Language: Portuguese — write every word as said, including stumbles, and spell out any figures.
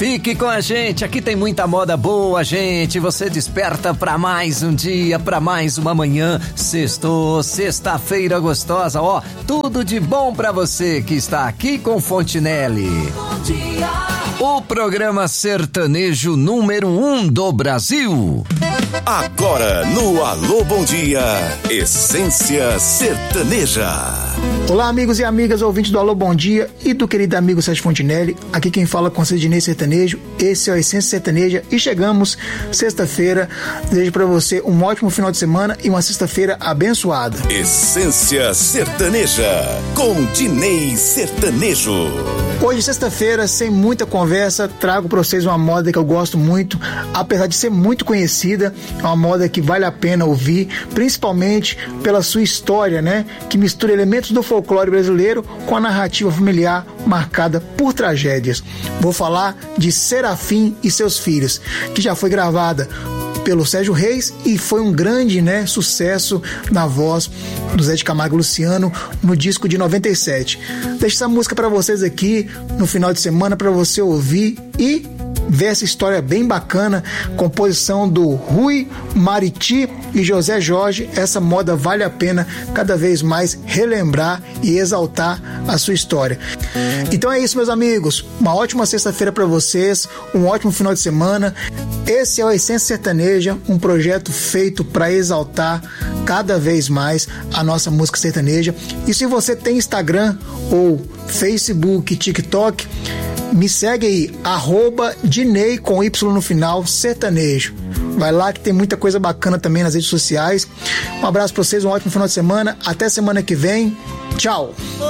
Fique com a gente, aqui tem muita moda boa, gente. Você desperta pra mais um dia, pra mais uma manhã. Sextou, sexta-feira gostosa, ó. Tudo de bom pra você que está aqui com Fontinelli. Bom dia. O programa sertanejo número um do Brasil. Agora no Alô Bom Dia, Essência Sertaneja. Olá, amigos e amigas ouvintes do Alô Bom Dia e do querido amigo Sérgio Fontinelli. Aqui quem fala com Sidney Sertanejo. Esse é o Essência Sertaneja e chegamos sexta-feira. Desejo pra você um ótimo final de semana e uma sexta-feira abençoada. Essência Sertaneja com Dinei Sertanejo. Hoje, sexta-feira, sem muita conversa, trago pra vocês uma moda que eu gosto muito, apesar de ser muito conhecida. É uma moda que vale a pena ouvir, principalmente pela sua história, né? Que mistura elementos do folclore brasileiro com a narrativa familiar marcada por tragédias. Vou falar de Serafim e Seus Filhos, que já foi gravada pelo Sérgio Reis e foi um grande, né, sucesso na voz do Zé de Camargo e Luciano no disco de noventa e sete. Deixo essa música para vocês aqui no final de semana para você ouvir e ver essa história bem bacana, composição do Rui Mariti e José Jorge. Essa moda vale a pena cada vez mais relembrar e exaltar a sua história. Então é isso, meus amigos, uma ótima sexta-feira para vocês, um ótimo final de semana. Esse é o Essência Sertaneja, um projeto feito para exaltar cada vez mais a nossa música sertaneja. E se você tem Instagram ou Facebook, TikTok, me segue aí, arroba Dinei com Y no final, sertanejo. Vai lá que tem muita coisa bacana também nas redes sociais. Um abraço pra vocês, um ótimo final de semana. Até semana que vem. Tchau.